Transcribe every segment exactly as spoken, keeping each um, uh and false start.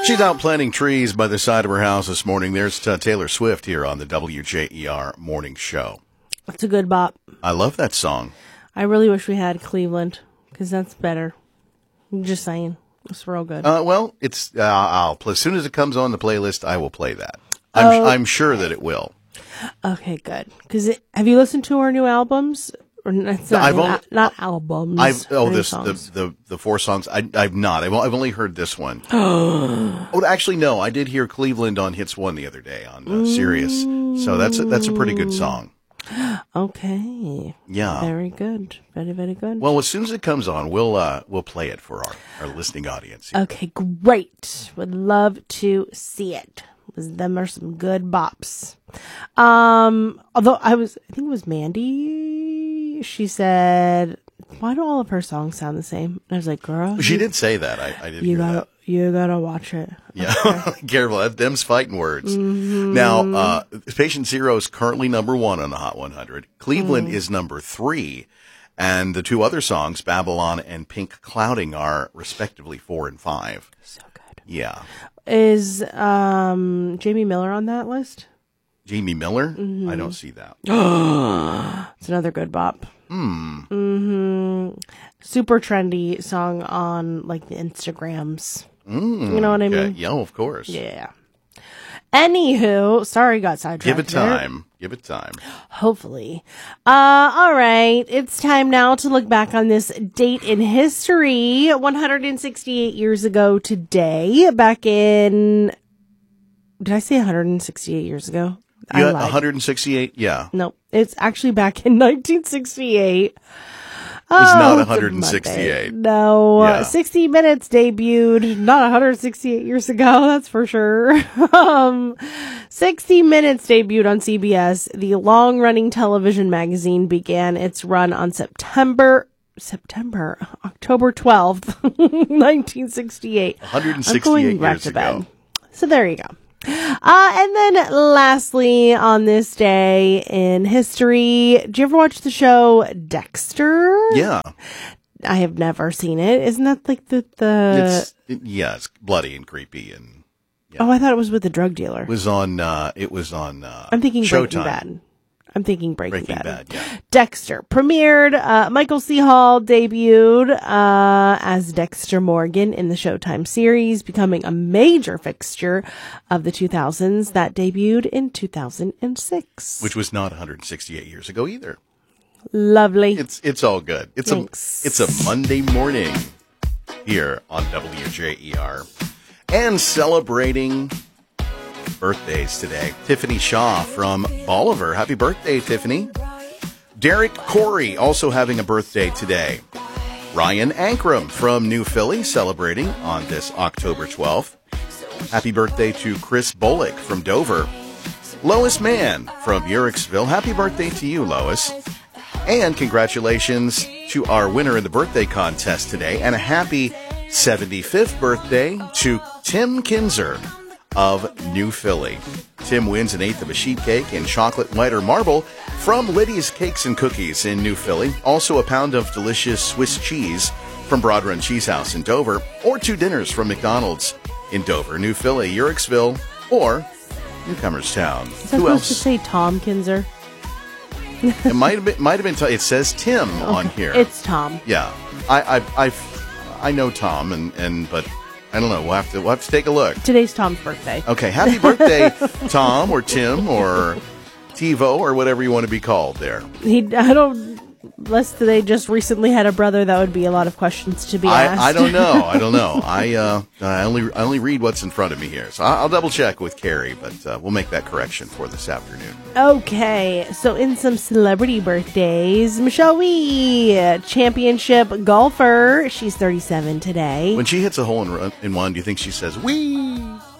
She's out planting trees by the side of her house this morning. There's uh, Taylor Swift here on the W J E R Morning Show. It's a good bop. I love that song. I really wish we had Cleveland, because that's better. I'm just saying. It's real good. Uh, well, it's uh, I'll as soon as it comes on the playlist, I will play that. I'm, oh. I'm sure that it will. Okay, good. Because have you listened to her new albums? Or it's not, I've new, only, not albums. I've oh this songs. the, the the four songs. I I've not. I've I've only heard this one. oh, actually, no. I did hear Cleveland on Hits One the other day on uh, Sirius. So that's a, that's a pretty good song. Okay. Yeah. Very good. Very very good. Well, as soon as it comes on, we'll uh we'll play it for our, our listening audience here. Okay, great. Would love to see it. Them are some good bops. Um, although I was, I think it was Mandy. She said, "Why do all of her songs sound the same?" And I was like, "Girl, she you, did say that. I, I did. You hear gotta, that. you gotta watch it." Yeah, okay. Careful. That, them's fighting words. Mm-hmm. Now, uh, Patient Zero is currently number one on the Hot one hundred. Cleveland mm. is number three. And the two other songs, Babylon and Pink Clouding, are respectively four and five. So good. Yeah. Is um, Jamie Miller on that list? Jamie Miller? Mm-hmm. I don't see that. It's another good bop. Hmm. Mm-hmm. Super trendy song on like the Instagrams. Mm, you know what I okay. mean? Yeah, of course. Yeah. Anywho, sorry, got sidetracked. Give it time. There. Give it time. Hopefully. Uh, all right. It's time now to look back on this date in history. one hundred sixty-eight years ago today, back in, did I say one hundred sixty-eight years ago? You got one hundred sixty-eight? Yeah. No, it's actually back in nineteen sixty-eight. It was oh, not one hundred sixty-eight. No, yeah. uh, sixty minutes debuted, not one hundred sixty-eight years ago, that's for sure. um, sixty minutes debuted on C B S. The long-running television magazine began its run on September, September, October twelfth, nineteen sixty-eight. one hundred sixty-eight I'm going back years to ago. bed. So there you go. Uh, and then lastly, on this day in history, did you ever watch the show Dexter? Yeah. I have never seen it. Isn't that like the, the... It's, it, yeah, it's bloody and creepy. and. Yeah. Oh, I thought it was with the drug dealer. It was on, uh, it was on, uh, I'm thinking Showtime. Breaking Bad. I'm thinking Breaking, Breaking Bad. Bad, yeah. Dexter premiered. Uh, Michael C. Hall debuted uh, as Dexter Morgan in the Showtime series, becoming a major fixture of the two thousands that debuted in two thousand six. Which was not one hundred sixty-eight years ago either. Lovely. It's it's all good. It's Thanks. a it's a Monday morning here on W J E R, and celebrating birthdays today. Tiffany Shaw from Bolivar. Happy birthday, Tiffany. Derek Corey also having a birthday today. Ryan Ankrum from New Philly celebrating on this October twelfth. Happy birthday to Chris Bullock from Dover. Lois Mann from Uricksville. Happy birthday to you, Lois. And congratulations to our winner in the birthday contest today. And a happy seventy-fifth birthday to Tim Kinzer of New Philly. Tim wins an eighth of a sheet cake and chocolate white or marble from Liddy's Cakes and Cookies in New Philly. Also a pound of delicious Swiss cheese from Broad Run Cheese House in Dover, or two dinners from McDonald's in Dover, New Philly, Uricksville, or Newcomers Town. Is that Who supposed else? to say Tom Kinzer? It might have been. Might have been. T- it says Tim Okay. on here. It's Tom. Yeah, I, I, I, I know Tom, and, and but I don't know. We'll have to. We'll have to take a look. Today's Tom's birthday. Okay, happy birthday, Tom or Tim or TiVo or whatever you want to be called. There. He, I don't. Unless they just recently had a brother, that would be a lot of questions to be asked. I, I don't know. I don't know. I uh, I only I only read what's in front of me here, so I'll, I'll double check with Carrie, but uh, we'll make that correction for this afternoon. Okay, so in some celebrity birthdays, Michelle Wie, championship golfer. She's thirty-seven today. When she hits a hole in, run, in one, do you think she says "wee"?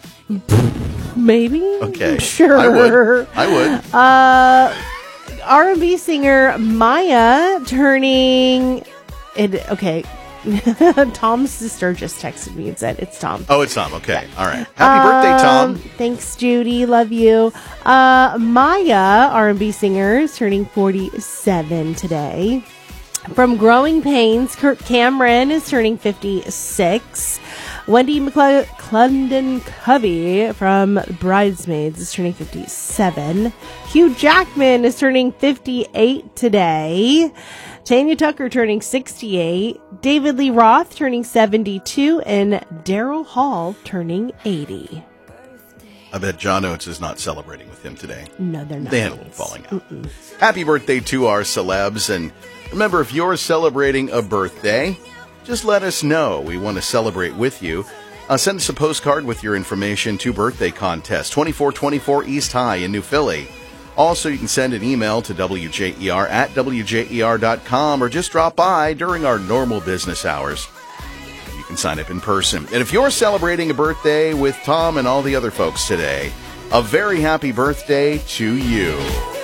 Maybe. Okay. Sure. I would. I would. Uh, R and B singer Maya turning. It okay. Tom's sister just texted me and said it's Tom. Oh, it's Tom. Okay. All right. Happy birthday, Tom. Um, thanks, Judy. Love you. Uh, Maya, R and B singer, is turning forty-seven today. From Growing Pains, Kirk Cameron is turning fifty-six. Wendy McClendon Covey from Bridesmaids is turning fifty-seven. Hugh Jackman is turning fifty-eight today. Tanya Tucker turning sixty-eight. David Lee Roth turning seventy-two. And Daryl Hall turning eighty. I bet John Oates is not celebrating with him today. No, they're not. They had a little falling out. Mm-mm. Happy birthday to our celebs. And remember, if you're celebrating a birthday, just let us know. We want to celebrate with you. Uh, send us a postcard with your information to Birthday Contest, twenty-four twenty-four East High in New Philly. Also, you can send an email to W J E R at W J E R dot com or just drop by during our normal business hours. You can sign up in person. And if you're celebrating a birthday with Tom and all the other folks today, a very happy birthday to you.